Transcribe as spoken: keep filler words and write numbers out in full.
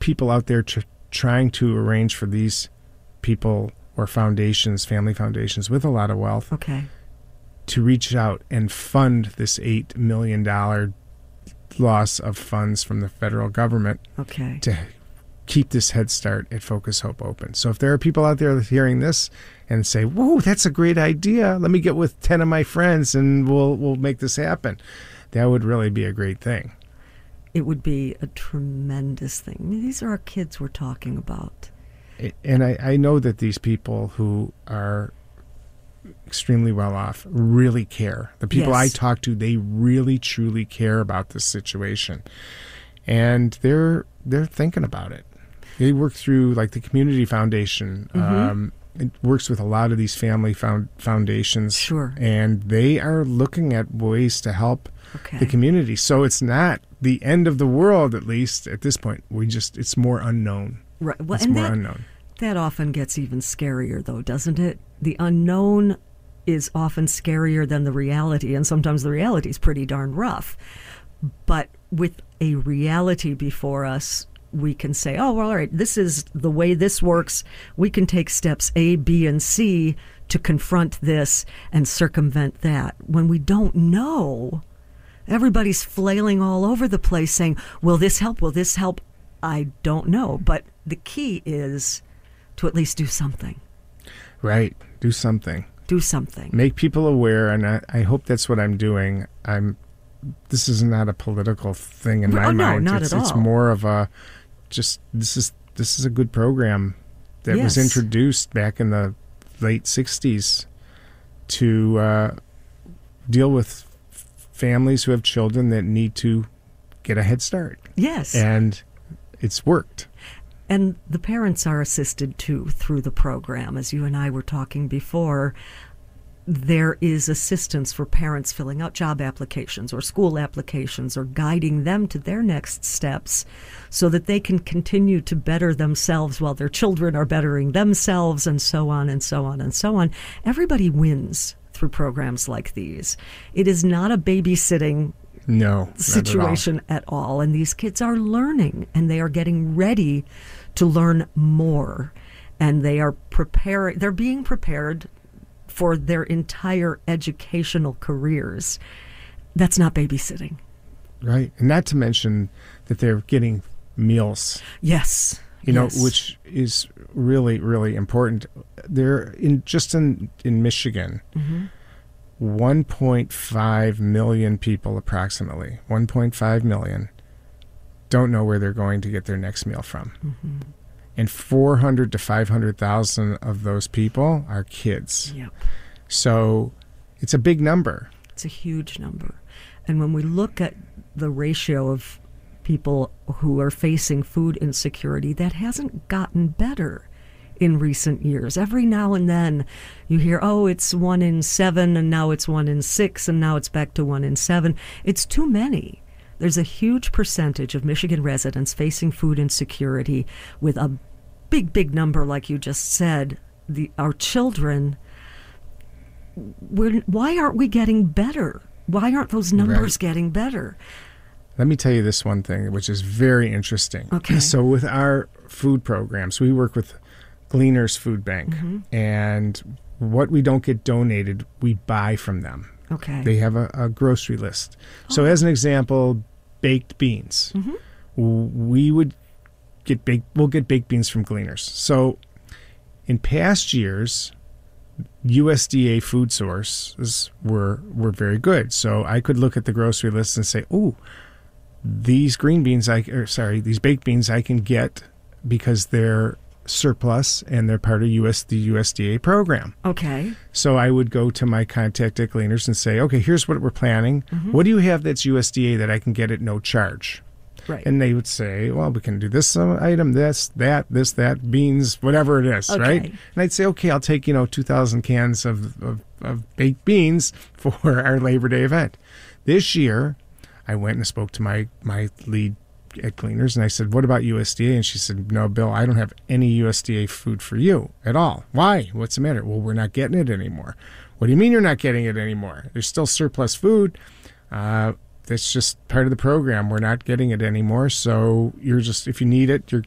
people out there tr- trying to arrange for these people or foundations, family foundations with a lot of wealth, okay, to reach out and fund this eight million dollars loss of funds from the federal government okay. to keep this Head Start at Focus Hope open. So if there are people out there hearing this and say, whoa, that's a great idea, let me get with ten of my friends and we'll we'll make this happen, that would really be a great thing. It would be a tremendous thing. I mean, these are our kids we're talking about. And I, I know that these people who are extremely well off really care. The people Yes. I talk to, they really truly care about this situation. And they're they're thinking about it. They work through like the Community Foundation. Mm-hmm. Um, it works with a lot of these family found, foundations. Sure. And they are looking at ways to help Okay. the community. So it's not the end of the world, at least at this point. We just, it's more unknown. Right. Well, It's and more that, unknown. that often gets even scarier, though, doesn't it? The unknown is often scarier than the reality, and sometimes the reality is pretty darn rough. But with a reality before us, we can say, oh, well, all right, this is the way this works. We can take steps A, B, and C to confront this and circumvent that. When we don't know, everybody's flailing all over the place saying, will this help? Will this help? I don't know. But the key is to at least do something. Right. Do something. Do something. Make people aware, and I, I hope that's what I'm doing. I'm. This is not a political thing in my Oh, no, mind. not it's, at it's all. more of a just this is this is a good program that was Yes. introduced back in the late sixties to uh, deal with f- families who have children that need to get a head start. Yes. And it's worked. And the parents are assisted, too, through the program. As you and I were talking before, there is assistance for parents filling out job applications or school applications or guiding them to their next steps so that they can continue to better themselves while their children are bettering themselves, and so on and so on and so on. Everybody wins through programs like these. It is not a babysitting No, not situation at all. at all. And these kids are learning, and they are getting ready to learn more. And they are preparing, they're being prepared for their entire educational careers. That's not babysitting. Right. And not to mention that they're getting meals. Yes. You know, yes. which is really, really important. They're in just in, in Michigan, Mm-hmm. one point five million people approximately, one point five million, don't know where they're going to get their next meal from. Mm-hmm. And four hundred to five hundred thousand of those people are kids. Yep. So it's a big number. It's a huge number. And when we look at the ratio of people who are facing food insecurity, that hasn't gotten better in recent years. Every now and then you hear, oh, it's one in seven, and now it's one in six, and now it's back to one in seven. It's too many. There's a huge percentage of Michigan residents facing food insecurity, with a big, big number, like you just said, the our children. We're, why aren't we getting better? Why aren't those numbers Right. getting better? Let me tell you this one thing, which is very interesting. Okay. So with our food programs, we work with Gleaners Food Bank, Mm-hmm. and what we don't get donated, we buy from them. Okay. They have a, a grocery list. So as an example, baked beans. Mhm. W- We would get baked, we'll get baked beans from Gleaners. So in past years, U S D A food sources were were very good. So I could look at the grocery list and say, "Ooh, these green beans I or sorry, these baked beans I can get because they're surplus and they're part of U S the U S D A program." Okay. So I would go to my contact at Gleaners and say, "Okay, here's what we're planning. Mm-hmm. What do you have that's U S D A that I can get at no charge?" Right. And they would say, well, we can do this uh, item, this, that, this, that, beans, whatever it is, Okay. right? And I'd say, okay, I'll take, you know, two thousand cans of, of, of baked beans for our Labor Day event. This year, I went and spoke to my, my lead at Gleaners, and I said, what about U S D A? And she said, no, Bill, I don't have any U S D A food for you at all. Why? What's the matter? Well, we're not getting it anymore. What do you mean you're not getting it anymore? There's still surplus food. Uh, That's just part of the program. We're not getting it anymore. So you're just, if you need it, you're